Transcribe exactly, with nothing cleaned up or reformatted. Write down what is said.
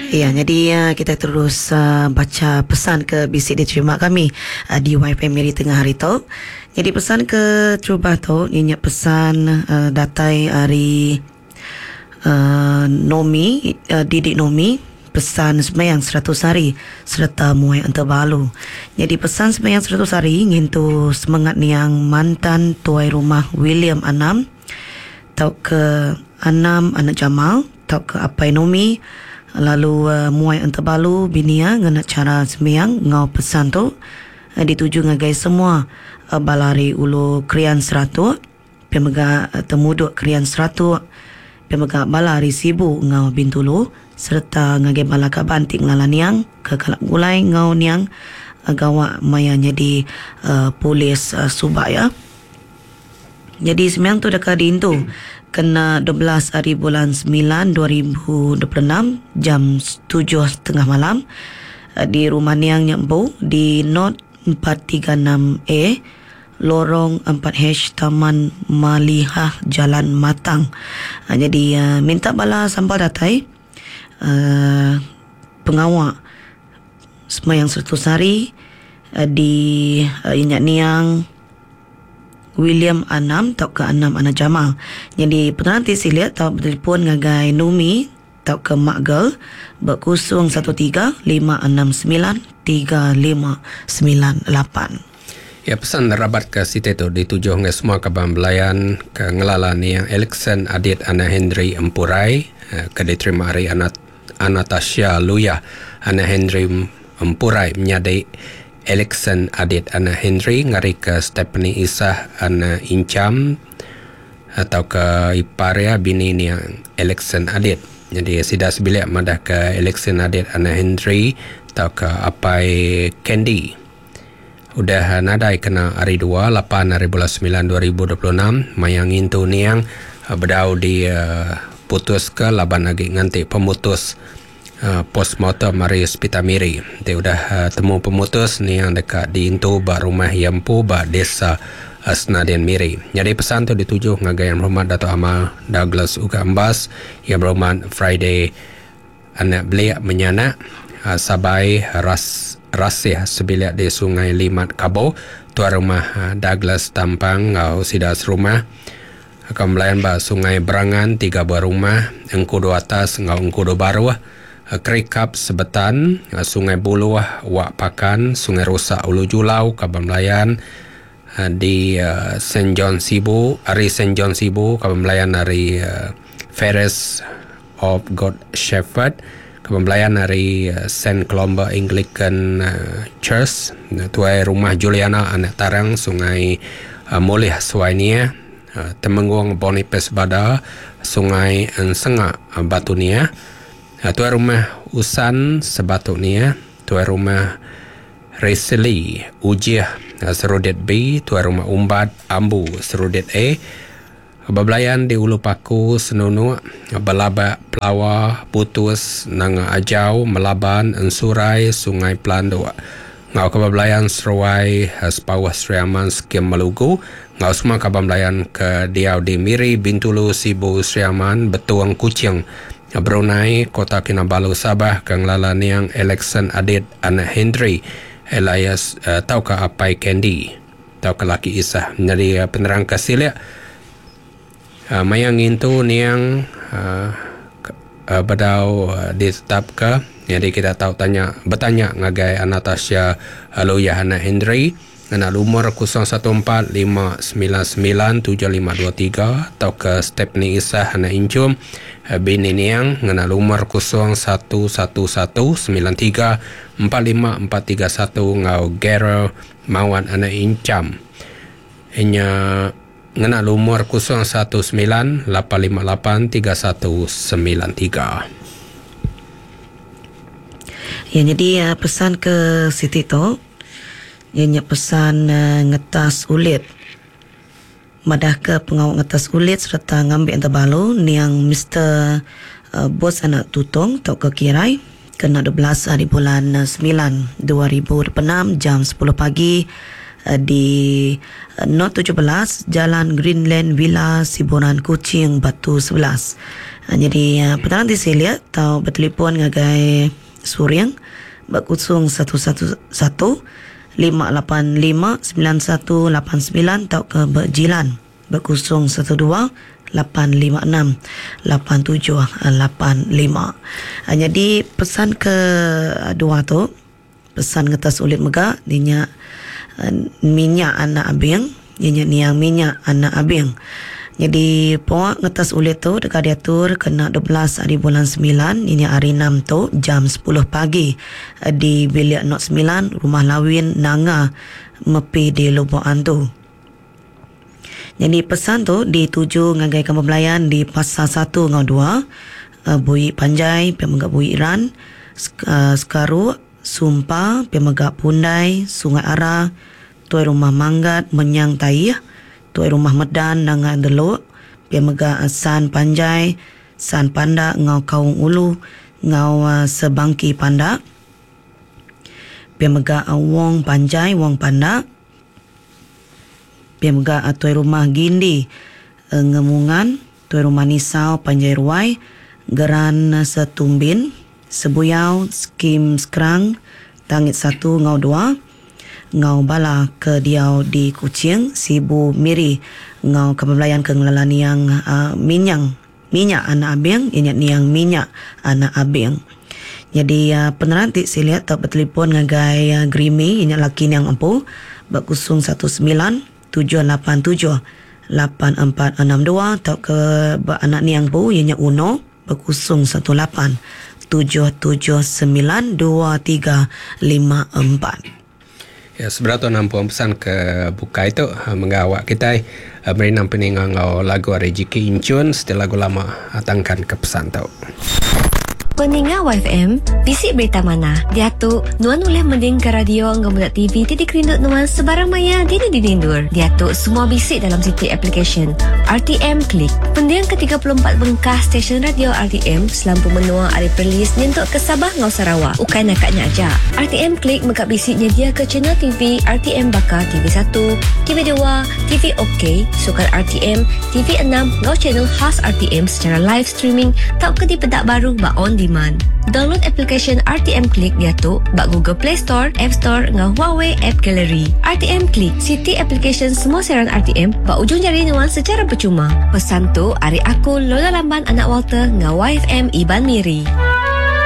Ya, jadi uh, kita terus uh, baca pesan ke bisik diterima kami uh, di Y F M Miri Tengah Hari tu. Jadi pesan ke Trubah tu, ianya pesan uh, datai hari uh, Nomi, uh, Didik Nomi, pesan sembahyang seratus hari serta muai antarbalu. Jadi pesan sembahyang seratus hari ngintu semangat niang mantan tuai rumah William Anam, tau ke Anam anak Jamal, tau ke Apai Nomi, lalu uh, muai antarbalu binia ngena cara sembahyang ngau pesan tu uh, dituju ngagai semua uh, balari ulu krian seratus, pemega uh, temuduk krian seratus, pemega balari sibu ngau Bintulu, serta ngagai balaka banting lalaniang ke kalap gulai ngau niang agawa maya jadi uh, polis uh, Subak ya. Jadi sembiang tu dekat diintu kena dua belas hari bulan sembilan dua ribu dua puluh enam jam tujuh setengah malam uh, di rumah niang Nyambu di Not empat tiga enam A Lorong empat H Taman Malihah Jalan Matang. uh, Jadi uh, minta bala sambal datai Uh, pengawal sembahyang seratus hari uh, di uh, inyak niang William Anam tau ke Anam anak Jamal. Jadi penanti silat tau bertelefon ngagai Numi tau ke Mak Girl berkusung satu tiga lima enam sembilan tiga lima sembilan lapan. Ya, pesan rabat ke Siti tu dituju ngai semua kaban belayan ke ngelala ni yang Alexan Adit Ana Henry Empurai ke diterima hari anak Anastasia Luya Ana Henry Empurai menyadai Alexan Adit Ana Henry ngari ke Stephanie Isah Ana Incam atau ke iparia bini ni yang Alexan Adit. Jadi sidah sebilik madah ke Alexan Adit Ana Henry atau ke Apai Candy. Udah nadai kena hari dua lapan hari bulan sembilan dua ribu dua puluh enam mayang intu ni yang berdau di uh, putus ke laban lagi nganti pemutus uh, postmortem mari Hospital Miri. Dia udah uh, temu pemutus ni yang dekat di intu ba rumah Yampu ba desa uh, Senadan Miri. Jadi pesan tu dituju ngagai Yang Berhormat Dato' Amal Douglas Uga Ambas, Yang Berhormat Friday anak beliak menyana uh, Sabai Ras Rasih sebilik di Sungai Limat Kabo, tuan rumah uh, Douglas Tampang ngau sidas rumah akan melayan ba Sungai Berangan tiga buah rumah, Engkudu Atas ngau Engkudu Baru, Kerikap Sebetan, Sungai Buluh Wak Pakan, Sungai Rosak Ulu Julau kaban melayan di uh, Saint John Sibu, hari Saint John Sibu kaban melayan hari uh, Ferris of God Shepherd, kaban melayan hari uh, Saint Columba Anglican uh, Church, tuai rumah Juliana anak Tarang Sungai uh, Mulih Suainia, uh, Temenggung Boniface Bada Sungai Ensenga uh, Batunia, uh, tuai rumah Usan Sebatunia, tuai rumah Reseli Ujiah uh, Serudit B, tuai rumah Umbat Ambu Serudit A, Babelayan di Ulu Paku, Senunu, Balaba, Pelawa, Putus, Nanga Ajau, Melaban, Ensurai, Sungai Pelandu. Ngau Kababelayan Seruai, Sepawah Seriaman, Skim Malugu. Ngau semua Kababelayan ke Diau di Miri, Bintulu, Sibu, Seriaman, Betuang Kucing, Brunei, Kota Kinabalu, Sabah, Kang Lalaniang, Alexan Adit, Ana Henry, Elias, uh, tau ke Apai Candy, tau ke Laki Isah. Jadi uh, penerang kasilia Uh, mayang itu ni yang uh, uh, bedau uh, ditetap ke. Jadi kita tahu tanya bertanya ngagai Anastasia Luya Ana Henry ngana nomor kosong satu empat lima sembilan sembilan tujuh lima dua tiga atau ke Stephanie Isah Ana Incum uh, bini ni yang ngana nomor kosong satu satu satu sembilan tiga empat lima empat tiga satu ngau Gero Mawan Ana Incam inya ngena nomor kosong satu sembilan lapan lima lapan tiga satu sembilan tiga. Ya, jadi uh, pesan ke Siti tu, ianya pesan uh, ngetas ulit. Madah ke pengawal ngetas ulit serta ngambil antarbalu ni yang Mister uh, Bos Anak Tutong tau ke Kirai kena dua belas hari bulan uh, sembilan dua ribu dua puluh enam jam sepuluh pagi di Not tujuh belas Jalan Greenland Villa Siburan Kucing Batu sebelas. Uh, jadi uh, petang nanti saya lihat tau bertelefon ngagai Suryang berkusung satu satu satu lima lapan lima sembilan satu lapan sembilan tau ke berjilan berkusung satu dua lapan lima enam lapan tujuh lapan lima. Uh, jadi pesan ke dua tu, pesan ngetas ulit megak dinya uh, minyak anak abeng, dinya niang minyak anak abeng. Jadi puak ngetas ulit tu dekat diatur kena dua belas hari bulan sembilan, ini hari enam tu jam sepuluh pagi di bilik not sembilan rumah lawin Nanga Mepi di Lubuk Antu. Jadi pesan tu dituju ngagai kampung belayan di pasar satu ngau dua, uh, Bui Panjai, Pemegak Bui Iran, uh, Sekaru, Sumpa, Pemegak Pundai, Sungai Ara, Tuai Rumah Manggat, Menyang Taih, Tuai Rumah Medan, Nanga Delok, Pemegak San Panjai, San Panda, Ngau Kaung Ulu, Ngau uh, Sebangki Panda, Pemegak uh, Wong Panjai, Wong Panda, Pemegak uh, Tuai Rumah Gindi, uh, Ngemungan, Tuai Rumah Nisau, Panjai Ruai, Geran uh, Setumbin, Sebuyau, Skim Skrang, Tangit Satu, Ngau Dua, Ngau Bala ke Diau di Kuching, Sibu Miri, Ngau Kepembelayan ke Ngelalan yang uh, Minyang, minyak anak abeng, inyak niang minyak anak abeng. Jadi uh, penerantik saya lihat tak bertelefon ngagai uh, Grimi, inyak laki yang empu, berkusung satu sembilan tujuh lapan tujuh lapan empat enam dua, tak ke anak niang pu, inyak Uno, berkusung satu lapan tujuh tujuh sembilan dua tiga lima empat. Ya, seberapa nampuan pesan ke buka itu uh, menggawak kita uh, merinam peningang lagu Rejiki Incun setelah lagu lama atangkan ke pesan tau. Peninga Y F M, bisik berita mana? Dia tu, nuan boleh mending ke radio ngau muda T V titik rindut nuan sebarang maya dini dinindur. Dia tu semua bisik dalam City Application R T M Click. Pendiang ke tiga puluh empat bengkah stesen radio R T M selampu menua hari perlis nyentuk ke Sabah ngau Sarawak. Ukai nakatnya aja. R T M Click megak bisik nyedia ke channel T V R T M Bakar T V satu, T V dua, T V OK, Sukan R T M, T V enam ngau channel khas R T M secara live streaming tak ke di pedak baru ba on demand. Download application R T M Click dia tu bak Google Play Store, App Store ngau Huawei App Gallery. R T M Click, City Application semua siaran R T M bak ujung jari nuan secara percuma. Pesan tu, ari aku Lola Lamban anak Walter ngau Y F M Iban Miri.